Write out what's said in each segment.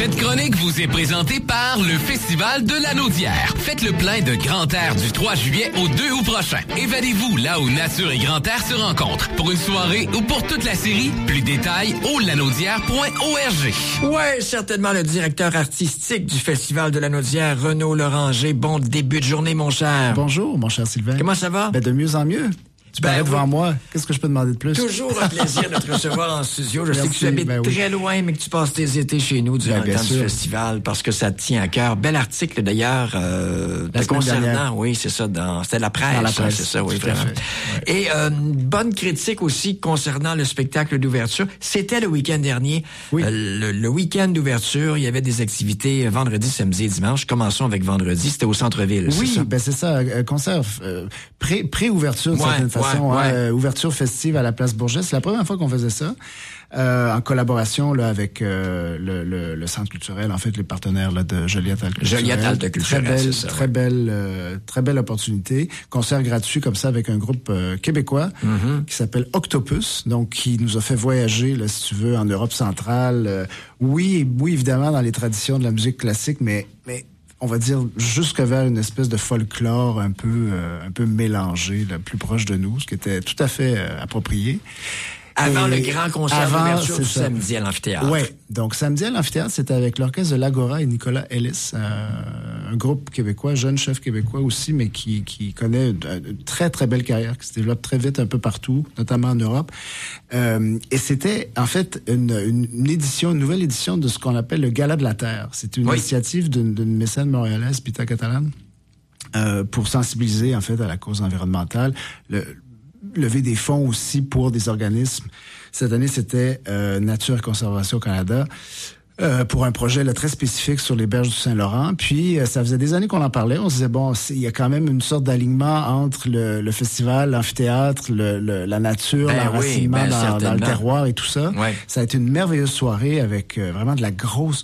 Cette chronique vous est présentée par le Festival de Lanaudière. Faites le plein de Grand Air du 3 juillet au 2 août prochain. Évadez-vous là où nature et Grand Air se rencontrent. Pour une soirée ou pour toute la série, plus de détails au lanaudière.org. Ouais, certainement le directeur artistique du Festival de Lanaudière, Renaud Loranger. Bon début de journée, mon cher. Bonjour, mon cher Sylvain. Comment ça va? De mieux en mieux. Tu parais devant moi. Qu'est-ce que je peux demander de plus? Toujours un plaisir de te recevoir en studio. Je sais que tu habites très loin, mais que tu passes tes étés chez nous durant le temps du festival parce que ça te tient à cœur. Bel article d'ailleurs te concernant. Oui, c'est ça. C'était la presse. Dans la presse, c'est ça, oui, vraiment. Ouais. Et bonne critique aussi concernant le spectacle d'ouverture. C'était le week-end dernier. Oui. Le week-end d'ouverture, il y avait des activités vendredi, samedi et dimanche. Commençons avec vendredi. C'était au centre-ville. Oui, c'est ça? Ben c'est ça. Concert pré-ouverture de certaine façon. Ouverture festive à la Place Bourget. C'est la première fois qu'on faisait ça. En collaboration là avec le Centre culturel, en fait, les partenaires là, de Joliette Halte Culturelle. Joliette Halte Culturelle, très belle opportunité. Concert gratuit comme ça avec un groupe québécois qui s'appelle Octopus, donc qui nous a fait voyager, là, si tu veux, en Europe centrale. Oui, évidemment, dans les traditions de la musique classique, mais on va dire jusque vers une espèce de folklore un peu mélangé, là, plus proche de nous, ce qui était tout à fait approprié. Avant le grand concert d'ouverture du samedi à l'amphithéâtre. Oui, donc samedi à l'amphithéâtre, c'était avec l'orchestre de l'Agora et Nicolas Ellis, un groupe québécois, jeune chef québécois aussi, mais qui connaît une très, très belle carrière, qui se développe très vite un peu partout, notamment en Europe. Et c'était, en fait, une nouvelle édition de ce qu'on appelle le Gala de la Terre. C'est une initiative d'une mécène montréalaise, Pita Catalan, pour sensibiliser, en fait, à la cause environnementale. Lever des fonds aussi pour des organismes. Cette année, c'était Nature Conservation Canada pour un projet là, très spécifique sur les berges du Saint-Laurent. Puis, ça faisait des années qu'on en parlait. On se disait, bon, il y a quand même une sorte d'alignement entre le festival, l'amphithéâtre, la nature, l'enracinement dans le terroir et tout ça. Ouais. Ça a été une merveilleuse soirée avec vraiment de la grosse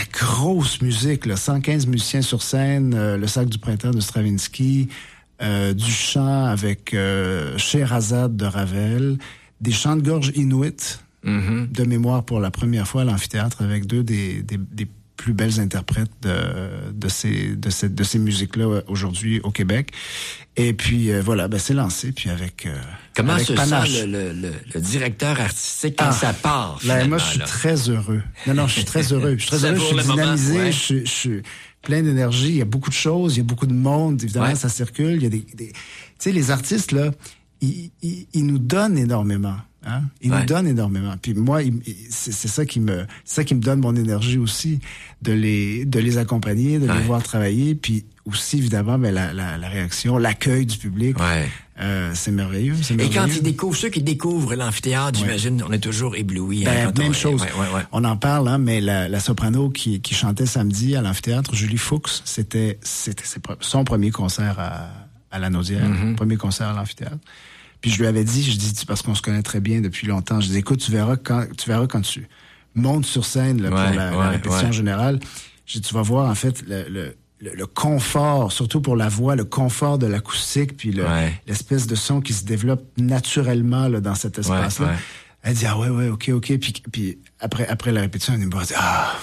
musique, là, 115 musiciens sur scène, le Sac du printemps de Stravinsky, du chant avec Scheherazade de Ravel, des chants de gorge inuits de mémoire pour la première fois à l'amphithéâtre avec deux des plus belles interprètes de ces musiques-là aujourd'hui au Québec. Et puis voilà, c'est lancé. Puis avec comment avec se panache. sent le directeur artistique quand ça part? Moi, je suis très heureux. Non, je suis très heureux. Je suis très heureux. Je suis dynamisé. Je suis plein d'énergie. Il y a beaucoup de choses. Il y a beaucoup de monde. Évidemment, ça circule. Il y a tu sais, les artistes là, ils nous donnent énormément. Hein? Ils nous donnent énormément. Puis moi, c'est ça qui me donne mon énergie aussi, de les accompagner, de les voir travailler, puis aussi évidemment, la réaction, l'accueil du public. C'est merveilleux. Et quand ceux qui découvrent l'amphithéâtre, j'imagine, on est toujours ébloui. Même chose. On en parle, hein, mais la soprano qui chantait samedi à l'amphithéâtre, Julie Fuchs, c'était son premier concert à Lanaudière, premier concert à l'amphithéâtre. Puis je lui avais dit, parce qu'on se connaît très bien depuis longtemps, je dis, écoute, tu verras quand tu montes sur scène là, pour la répétition générale, tu vas voir en fait le confort, surtout pour la voix, le confort de l'acoustique, puis l'espèce de son qui se développe naturellement là, dans cet espace-là. Elle dit, ok. Puis après la répétition, elle me dit,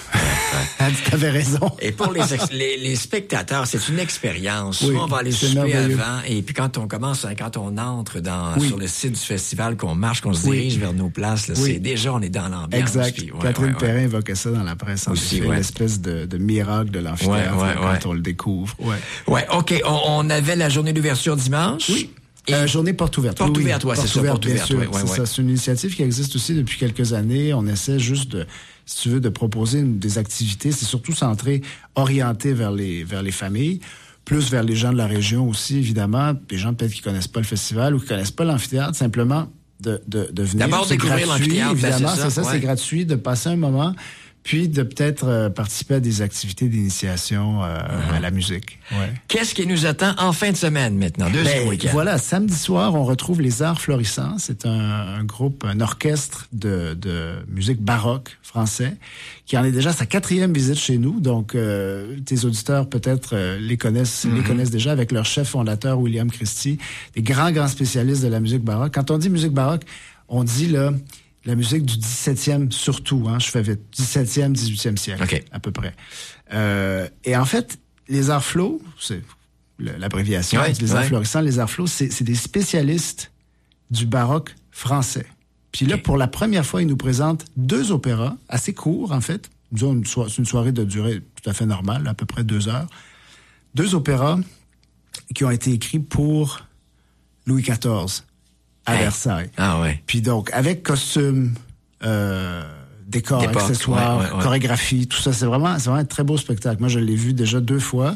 elle dit, t'avais raison. Et pour les spectateurs, c'est une expérience. Souvent, on va aller souper avant, et puis quand on entre sur le site du festival, qu'on marche, qu'on se dirige vers nos places, là, on est dans l'ambiance. Exact. Puis, Catherine Perrin évoquait ça dans la presse. Aussi, l'espèce de miracle de l'amphithéâtre quand on le découvre. OK. On avait la journée d'ouverture dimanche. Oui. Journée porte ouverte. Porte ouverte, c'est ça, porte ouverte. C'est ça, c'est une initiative qui existe aussi depuis quelques années. On essaie juste de proposer des activités. C'est surtout orienté vers les familles, plus vers les gens de la région aussi, évidemment. Les gens peut-être qui connaissent pas le festival ou qui connaissent pas l'amphithéâtre, simplement de venir. D'abord découvrir l'amphithéâtre, évidemment, c'est ça, c'est gratuit, de passer un moment. Puis de peut-être participer à des activités d'initiation à la musique. Qu'est-ce qui nous attend en fin de semaine maintenant, deuxième week-end? Voilà, samedi soir, on retrouve les Arts Florissants. C'est un groupe, un orchestre de musique baroque français qui en est déjà à sa 4e visite chez nous. Donc, tes auditeurs peut-être les connaissent déjà avec leur chef fondateur William Christie, des grands spécialistes de la musique baroque. Quand on dit musique baroque, on dit là la musique du 17e surtout, hein, je fais vite, 17e, 18e siècle, à peu près. Et en fait, les arts flo, c'est l'abréviation, les arts florissants, les arts flo, c'est des spécialistes du baroque français. Puis là, pour la première fois, ils nous présentent 2 opéras, assez courts en fait, disons c'est une soirée de durée tout à fait normale, à peu près 2 heures. 2 opéras qui ont été écrits pour Louis XIV à Versailles. Ah ouais. Puis donc, avec costumes, décors, accessoires, chorégraphie, tout ça, c'est vraiment un très beau spectacle. Moi, je l'ai vu déjà 2 fois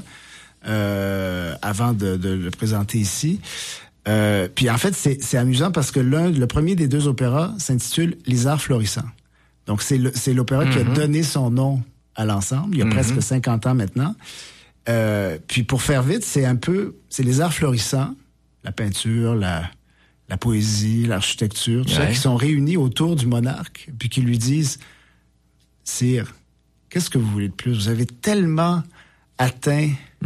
avant de le présenter ici. Puis en fait, c'est amusant parce que le premier des 2 opéras s'intitule Les Arts florissants. Donc, c'est l'opéra qui a donné son nom à l'ensemble, il y a presque 50 ans maintenant. Puis pour faire vite, c'est les arts florissants, la peinture, la poésie, l'architecture, tout ça, qui sont réunis autour du monarque, puis qui lui disent « Sire, qu'est-ce que vous voulez de plus? Vous avez tellement atteint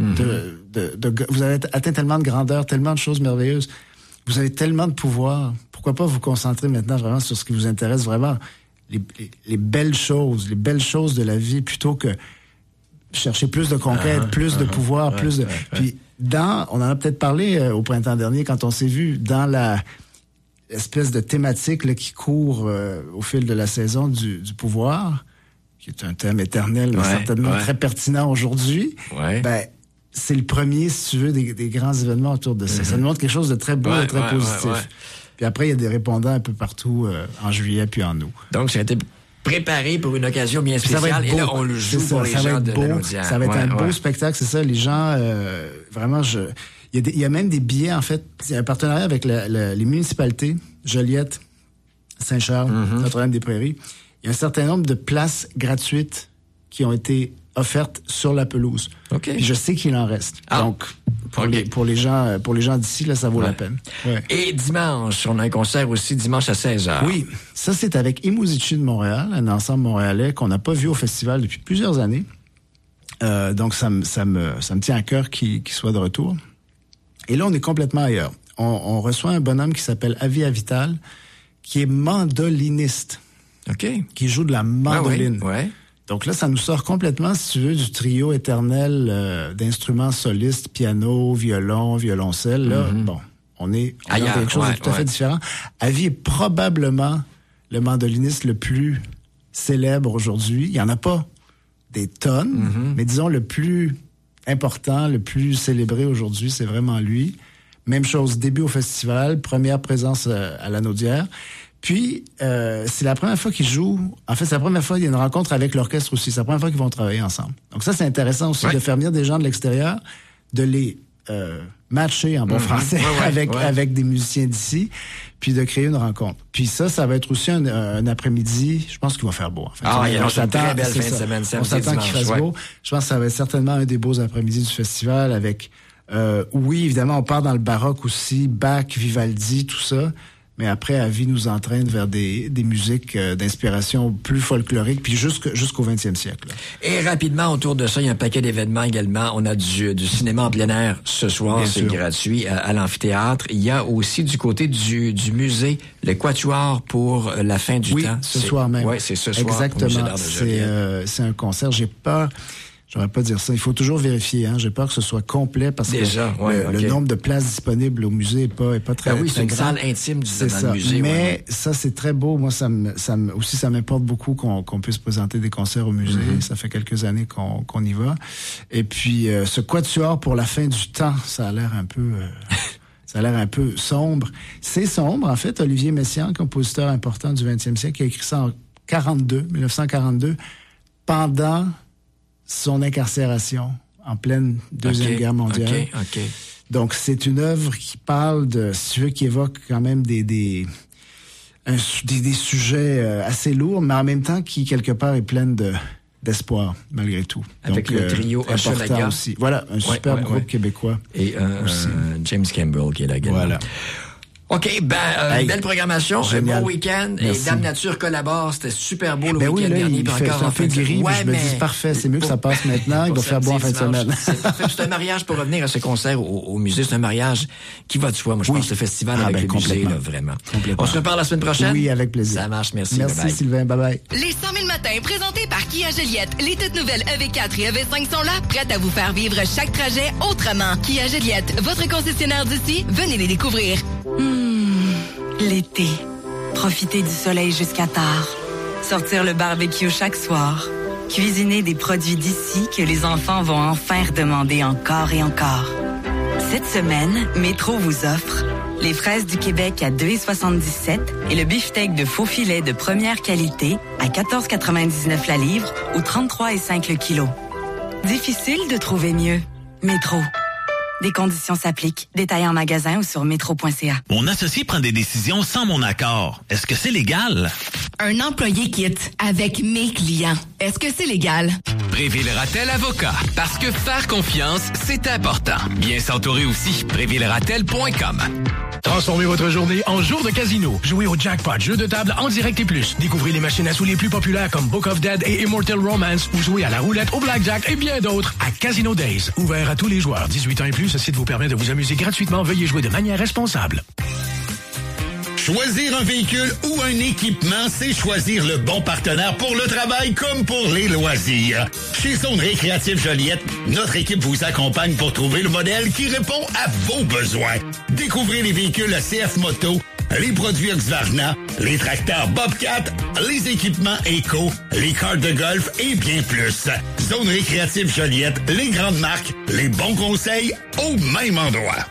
vous avez atteint tellement de grandeur, tellement de choses merveilleuses. Vous avez tellement de pouvoir. Pourquoi pas vous concentrer maintenant vraiment sur ce qui vous intéresse vraiment, les belles choses de la vie, plutôt que chercher plus de conquête, plus de pouvoir, plus de... Puis on en a peut-être parlé au printemps dernier quand on s'est vu dans l'espèce de thématique là, qui court au fil de la saison du pouvoir, qui est un thème éternel, mais certainement très pertinent aujourd'hui. Ben, c'est le premier, si tu veux, des grands événements autour de ça. Ça nous montre quelque chose de très beau et très positif. Puis après, il y a des répondants un peu partout en juillet puis en aut. Donc, ça a été préparé pour une occasion bien spéciale. Et là, on le joue pour les gens de la Naudière. Ça va être un beau spectacle, c'est ça. Les gens, vraiment, il y a même des billets, en fait. Il y a un partenariat avec les municipalités, Joliette, Saint-Charles, Notre-Dame-des-Prairies. Il y a un certain nombre de places gratuites qui ont été offertes sur la pelouse. Puis je sais qu'il en reste. Donc, pour les gens d'ici, là, ça vaut la peine. Et dimanche, on a un concert aussi dimanche à 16h. Oui, ça c'est avec Imouzici de Montréal, un ensemble montréalais qu'on n'a pas vu au festival depuis plusieurs années. Donc ça me tient à cœur qu'il soit de retour. Et là, on est complètement ailleurs. On reçoit un bonhomme qui s'appelle Avi Avital, qui est mandoliniste. Qui joue de la mandoline. Donc là, ça nous sort complètement, si tu veux, du trio éternel d'instruments solistes, piano, violon, violoncelle. Là, bon, on est dans quelque chose de tout à fait différent. Avi est probablement le mandoliniste le plus célèbre aujourd'hui. Il n'y en a pas des tonnes, mais disons le plus important, le plus célébré aujourd'hui, c'est vraiment lui. Même chose, début au festival, première présence à la Naudière. Puis, c'est la première fois qu'ils jouent. En fait, c'est la première fois qu'il y a une rencontre avec l'orchestre aussi. C'est la première fois qu'ils vont travailler ensemble. Donc ça, c'est intéressant aussi de faire venir des gens de l'extérieur, de les matcher en bon français avec des musiciens d'ici, puis de créer une rencontre. Puis ça va être aussi un après-midi. Je pense qu'il va faire beau. En fait. On s'attend très belle fin de semaine. On s'attend qu'il fasse beau. Je pense que ça va être certainement un des beaux après-midi du festival avec... oui, évidemment, on part dans le baroque aussi, Bach, Vivaldi, tout ça. Mais après, Avi nous entraîne vers des musiques d'inspiration plus folklorique, puis jusqu'au 20e siècle. Là. Et rapidement, autour de ça, il y a un paquet d'événements également. On a du cinéma en plein air ce soir, bien c'est sûr. Gratuit à l'amphithéâtre. Il y a aussi du côté du musée, le Quatuor pour la fin du temps. Ce soir même. Oui, c'est ce soir. Exactement. C'est un concert. J'ai peur... J'aurais pas dire ça. Il faut toujours vérifier. J'ai peur que ce soit complet parce que le nombre de places disponibles au musée est pas très grand. C'est une salle intime dans le musée. Mais ça, c'est très beau. Moi, ça m'importe beaucoup qu'on puisse présenter des concerts au musée. Ça fait quelques années qu'on y va. Et puis, ce quatuor pour la fin du temps, ça a l'air un peu... Ça a l'air un peu sombre. C'est sombre. En fait, Olivier Messiaen, compositeur important du 20e siècle, qui a écrit ça en 1942, pendant... son incarcération en pleine Deuxième Guerre mondiale. Donc, c'est une œuvre qui parle qui évoque quand même des sujets assez lourds, mais en même temps qui, quelque part, est pleine d'espoir, malgré tout. Avec donc, le trio Hochelaga aussi. Voilà, un superbe groupe québécois. Et James Campbell qui est là également. Voilà. OK, belle programmation, génial. un bon week-end. Merci. Et Dame Nature collabore, c'était super beau le week-end oui, là, dernier. Il fait un peu gris, mais je me dis c'est parfait, c'est mieux que ça passe maintenant, il va faire beau en fin de semaine. C'est parfait. C'est un mariage pour revenir à ce concert au musée, c'est un mariage qui va de soi. Moi, je pense que le festival avec le musée, là, vraiment. On se reparle la semaine prochaine? Oui, avec plaisir. Ça marche, merci. Merci bye-bye. Sylvain, bye-bye. Les 100 000 matins présentés par Kia Joliette. Les toutes nouvelles EV4 et EV5 sont là, prêtes à vous faire vivre chaque trajet autrement. Kia Joliette, votre concessionnaire d'ici, venez les découvrir. L'été. Profiter du soleil jusqu'à tard. Sortir le barbecue chaque soir. Cuisiner des produits d'ici que les enfants vont enfin redemander encore et encore. Cette semaine, Métro vous offre les fraises du Québec à 2,77 et le beefsteak de faux filet de première qualité à 14,99 la livre ou 33,5 le kilo. Difficile de trouver mieux. Métro. Des conditions s'appliquent. Détails en magasin ou sur métro.ca. Mon associé prend des décisions sans mon accord. Est-ce que c'est légal? Un employé quitte avec mes clients. Est-ce que c'est légal? Préville-Ratel Avocat. Parce que faire confiance, c'est important. Bien s'entourer aussi. Prévilleratel.com. Transformez votre journée en jour de casino. Jouez au jackpot, jeu de table en direct et plus. Découvrez les machines à sous les plus populaires comme Book of Dead et Immortal Romance ou jouez à la roulette, au blackjack et bien d'autres à Casino Days. Ouvert à tous les joueurs. 18 ans et plus, ce site vous permet de vous amuser gratuitement. Veuillez jouer de manière responsable. Choisir un véhicule ou un équipement, c'est choisir le bon partenaire pour le travail comme pour les loisirs. Chez Zone Récréative Joliette, notre équipe vous accompagne pour trouver le modèle qui répond à vos besoins. Découvrez les véhicules CF Moto, les produits Husqvarna, les tracteurs Bobcat, les équipements Eco, les cartes de golf et bien plus. Zone Récréative Joliette, les grandes marques, les bons conseils au même endroit.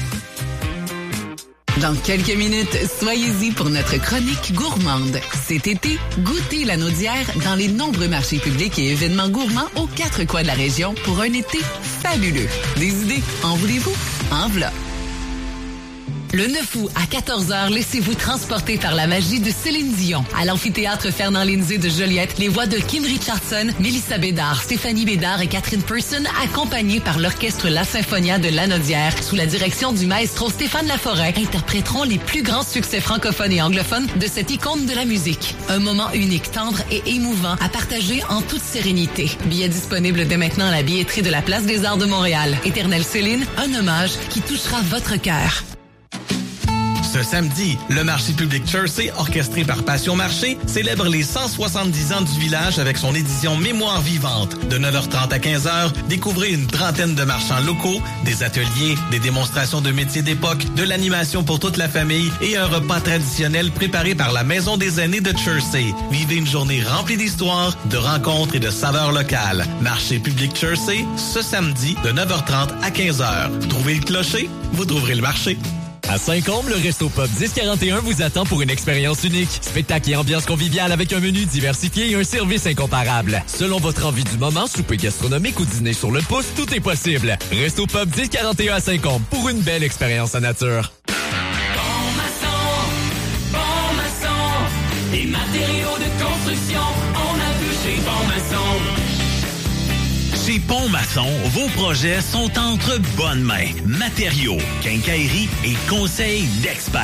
Dans quelques minutes, soyez-y pour notre chronique gourmande. Cet été, goûtez la Naudière dans les nombreux marchés publics et événements gourmands aux 4 coins de la région pour un été fabuleux. Des idées, en voulez-vous? En v'là. Le 9 août à 14h, laissez-vous transporter par la magie de Céline Dion. À l'amphithéâtre Fernand Lindsay de Joliette, les voix de Kim Richardson, Mélissa Bédard, Stéphanie Bédard et Catherine Person, accompagnées par l'orchestre La Symphonia de Lanaudière, sous la direction du maestro Stéphane Laforêt, interpréteront les plus grands succès francophones et anglophones de cette icône de la musique. Un moment unique, tendre et émouvant à partager en toute sérénité. Billets disponibles dès maintenant à la billetterie de la Place des Arts de Montréal. Éternelle Céline, un hommage qui touchera votre cœur. Ce samedi, le marché public Chersey, orchestré par Passion Marché, célèbre les 170 ans du village avec son édition Mémoire vivante. De 9h30 à 15h, découvrez une trentaine de marchands locaux, des ateliers, des démonstrations de métiers d'époque, de l'animation pour toute la famille et un repas traditionnel préparé par la Maison des aînés de Chersey. Vivez une journée remplie d'histoires, de rencontres et de saveurs locales. Marché public Chersey, ce samedi, de 9h30 à 15h. Trouvez le clocher, vous trouverez le marché. À Saint-Côme, le Resto Pop 1041 vous attend pour une expérience unique. Spectacle et ambiance conviviale avec un menu diversifié et un service incomparable. Selon votre envie du moment, souper gastronomique ou dîner sur le pouce, tout est possible. Resto Pop 1041 à Saint-Côme pour une belle expérience en nature. Bon maçon, des matériaux de construction, on a vu chez Bon Maçon. Chez Pont Maçon, vos projets sont entre bonnes mains. Matériaux, quincaillerie et conseils d'experts.